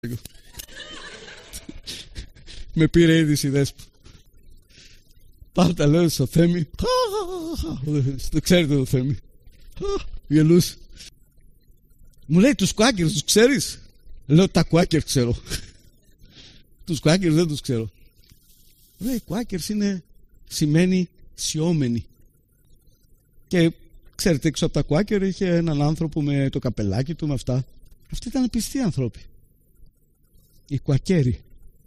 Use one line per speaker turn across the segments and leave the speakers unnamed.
Με πήρε ήδη οι ιδέες. Πάντα λέω στο Θέμη. Το ξέρετε το Θέμη. Γελούς. Μου λέει τους κουάκερς τους ξέρεις? Λέω τα κουάκερ ξέρω. Τους κουάκερς δεν τους ξέρω. Λέει κουάκερς σημαίνει σιώμενοι. Και ξέρετε, έξω από τα κουάκερ είχε έναν άνθρωπο με το καπελάκι του, με αυτά. Αυτοί ήταν πιστοί άνθρωποι, οι κουακέροι.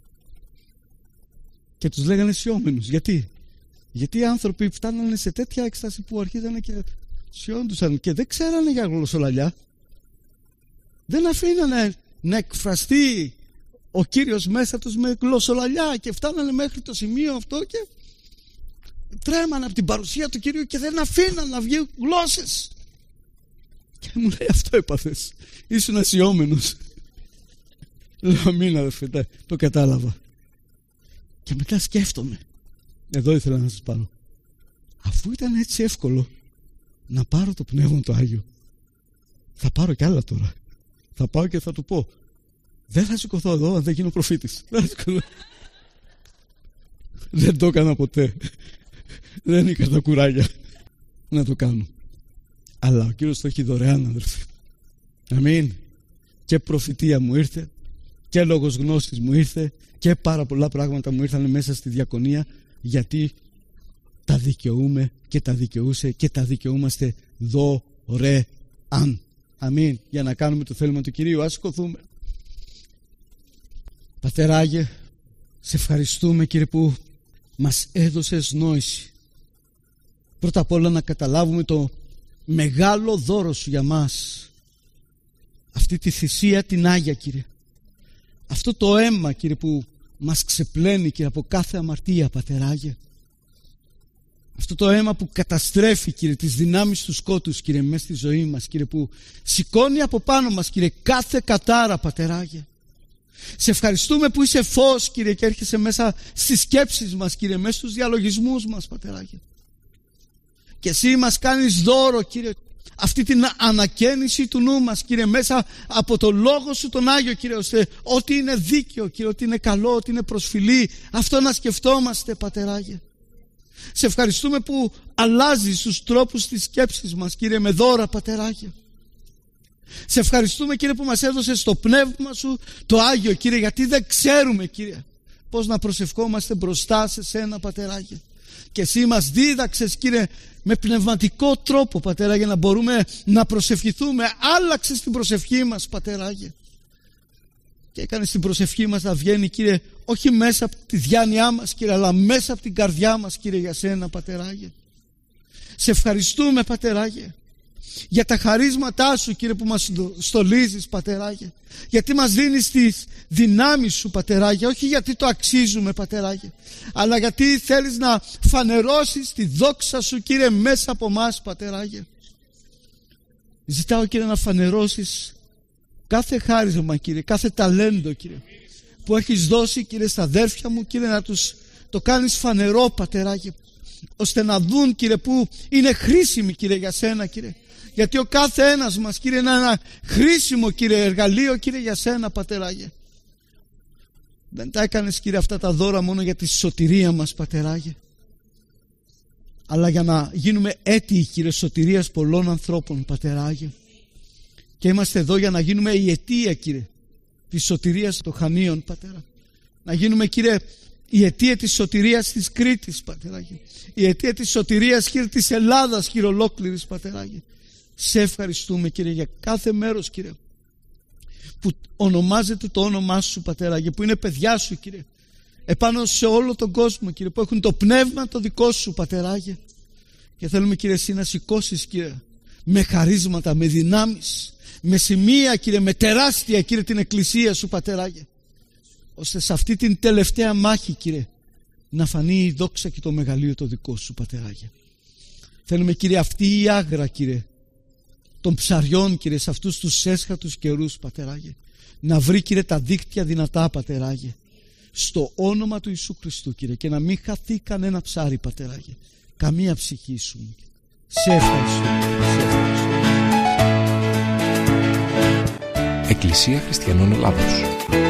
Και τους λέγανε σιώμενους. Γιατί? Γιατί οι άνθρωποι φτάνανε σε τέτοια έκσταση που αρχίζανε και σιώντουσαν και δεν ξέρανε για γλωσσολαλιά. Δεν αφήνανε να εκφραστεί ο Κύριος μέσα τους με γλωσσολαλιά και φτάνανε μέχρι το σημείο αυτό και τρέμανε από την παρουσία του Κυρίου και δεν αφήναν να βγει γλώσσες. Και μου λέει, αυτό έπαθες, ήσουν ασιόμενος. Λέω, αμήν αδερφέ, το κατάλαβα. Και μετά σκέφτομαι, εδώ ήθελα να σας πάρω, αφού ήταν έτσι εύκολο να πάρω το Πνεύμα το Άγιο, θα πάρω κι άλλα τώρα. Θα πάω και θα του πω, δεν θα σηκωθώ εδώ αν δεν γίνω προφήτης. Δεν το έκανα ποτέ. Δεν είχα τα κουράγια να το κάνω. Αλλά ο Κύριος το έχει δωρεάν, αδερφοί. Αμήν. Και προφητεία μου ήρθε, και λόγος γνώσης μου ήρθε, και πάρα πολλά πράγματα μου ήρθαν μέσα στη διακονία, γιατί τα δικαιούμαι και τα δικαιούσε και τα δικαιούμαστε δωρεάν. Αμήν. Για να κάνουμε το θέλημα του Κυρίου. Ας σηκωθούμε. Πατεράγε, σε ευχαριστούμε, Κύριε, που μας έδωσες νόηση. Πρώτα απ' όλα να καταλάβουμε το μεγάλο δώρο σου για μας, αυτή τη θυσία την Άγια, Κύριε. Αυτό το αίμα, Κύριε, που μας ξεπλένει, Κύριε, από κάθε αμαρτία, Πατεράγε. Αυτό το αίμα που καταστρέφει, Κύριε, τις δυνάμεις του σκότους, Κύριε, μέσα στη ζωή μας, Κύριε, που σηκώνει από πάνω μας, Κύριε, κάθε κατάρα, Πατεράγε. Σε ευχαριστούμε που είσαι φως, Κύριε, και έρχεσαι μέσα στις σκέψεις μας, Κύριε, μέσα στους διαλογισμούς μας, Πατεράγε. Και εσύ μας κάνεις δώρο, Κύριε, αυτή την ανακαίνιση του νου μας, Κύριε, μέσα από το Λόγο σου τον Άγιο, Κύριε, ώστε ό,τι είναι δίκαιο, Κύριε, ό,τι είναι καλό, ό,τι είναι προσφυλή, αυτό να σκεφτόμαστε, Πατεράγε. Σε ευχαριστούμε που αλλάζεις τους τρόπους της σκέψης μας, Κύριε, με δώρα, Πατεράγε. Σε ευχαριστούμε, Κύριε, που μας έδωσες το Πνεύμα σου το Άγιο, Κύριε, γιατί δεν ξέρουμε, Κύριε, πώς να προσευχόμαστε μπροστά σε σένα, Πατεράγε. Και εσύ μας δίδαξες, Κύριε, με πνευματικό τρόπο, Πατεράγε, να μπορούμε να προσευχηθούμε. Άλλαξες την προσευχή μας, Πατεράγε, και έκανες την προσευχή μας να βγαίνει, Κύριε, όχι μέσα από τη διάνοιά μας, Κύριε, αλλά μέσα από την καρδιά μας, Κύριε, για σένα, Πατεράγε. Σε ευχαριστούμε, Πατεράγε, για τα χαρίσματά σου, Κύριε, που μας στολίζεις, Πατεράγε, γιατί μας δίνεις τις δυνάμεις σου, Πατεράγε, όχι γιατί το αξίζουμε, Πατεράγε, αλλά γιατί θέλεις να φανερώσεις τη δόξα σου, Κύριε, μέσα από μας, Πατεράγε. Ζητάω, Κύριε, να φανερώσεις κάθε χάρισμα, Κύριε, κάθε ταλέντο, Κύριε, που έχεις δώσει, Κύριε, στα αδέρφια μου, Κύριε, να τους το κάνεις φανερό, Πατεράγε, ώστε να δουν, Κύριε, που είναι χρήσιμοι, Κύριε, για σένα, Κύριε. Γιατί ο κάθε ένας μας, Κύριε, είναι ένα χρήσιμο, Κύριε, εργαλείο, Κύριε, για σένα, Πατεράγε. Δεν τα έκανες, Κύριε, αυτά τα δώρα μόνο για τη σωτηρία μας, Πατεράγε, αλλά για να γίνουμε έτοιοι, Κύριε, σωτηρίας πολλών ανθρώπων, Πατεράγε. Και είμαστε εδώ για να γίνουμε η αιτία, Κύριε, της σωτηρίας των Χανίων, Πατέρα. Να γίνουμε, Κύριε, η αιτία της σωτηρίας της Κρήτης, Πατεράγε. Η αιτία της σωτηρίας, Κύριε, της Ελλάδας, Κύριε, ολόκληρης, Πατεράγε. Σε ευχαριστούμε, Κύριε, για κάθε μέρος, Κύριε, που ονομάζεται το όνομά σου, Πατεράγε, που είναι παιδιά σου, Κύριε, επάνω σε όλο τον κόσμο, Κύριε, που έχουν το πνεύμα το δικό σου, Πατεράγε. Και θέλουμε, Κύριε, εσύ να σηκώσεις, Κύριε, με χαρίσματα, με δυνάμεις, με σημεία, Κύριε, με τεράστια, Κύριε, την εκκλησία σου, Πατεράγε, ώστε σε αυτή την τελευταία μάχη, Κύριε, να φανεί η δόξα και το μεγαλείο το δικό σου, Πατεράγε. Θέλουμε, Κύριε, αυτή η άγρα, Κύριε, των ψαριών, Κύριε, σε αυτούς τους έσχατους καιρούς, Πατεράγε, να βρει, Κύριε, τα δίκτυα δυνατά, Πατεράγε, στο όνομα του Ιησού Χριστού, Κύριε, και να μην χαθεί κανένα ψάρι, Πατεράγε, καμία ψυχή σου. Σε ευχαριστώ.
Εκκλησία Χριστιανών Ελλάδος.